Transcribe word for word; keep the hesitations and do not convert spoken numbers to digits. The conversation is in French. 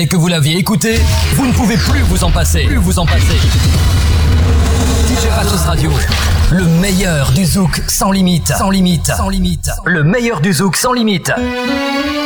et que vous l'aviez écouté, vous ne pouvez plus vous en passer. Plus vous en passer. D J Patos Radio, le meilleur du zouk sans limite, sans limite, sans limite. Le meilleur du zouk sans limite.